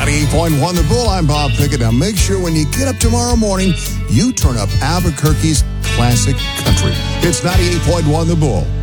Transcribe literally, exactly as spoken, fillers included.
ninety-eight point one The Bull, I'm Bob Pickett. Now make sure when you get up tomorrow morning, you turn up Albuquerque's classic country. It's ninety-eight point one The Bull.